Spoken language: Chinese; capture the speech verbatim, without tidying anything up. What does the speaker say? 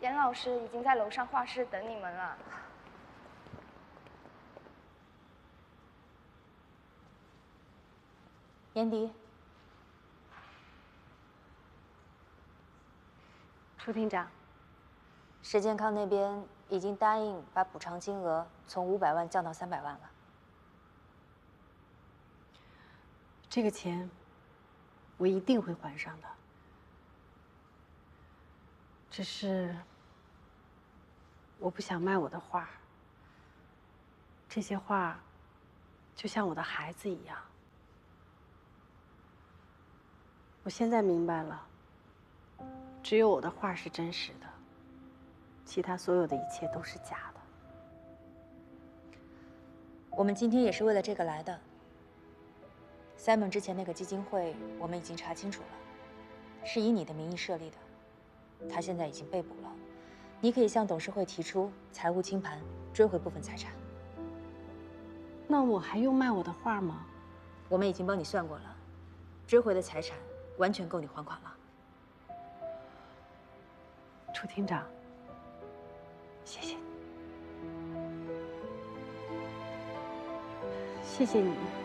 严老师已经在楼上画室等你们了。 严迪， 楚厅长， 石健康那边已经答应把补偿金额从五百万降到三百万了。 这个钱我一定会还上的。只是我不想卖我的画，这些画就像我的孩子一样。我现在明白了，只有我的画是真实的，其他所有的一切都是假的。 我们今天也是为了这个来的。Simon 之前那个基金会，我们已经查清楚了，是以你的名义设立的。他现在已经被捕了，你可以向董事会提出财务清盘，追回部分财产。 那我还用卖我的画吗？ 我们已经帮你算过了，追回的财产完全够你还款了。 楚厅长，谢谢你，谢谢你。